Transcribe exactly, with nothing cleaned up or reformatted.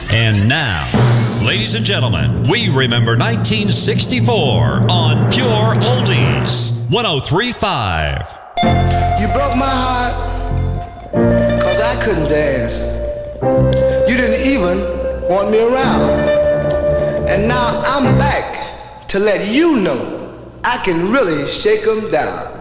And now, ladies and gentlemen, we remember nineteen sixty-four on Pure Oldies, one oh three point five. You broke my heart, cause I couldn't dance. You didn't even want me around. And now I'm back to let you know I can really shake 'em down.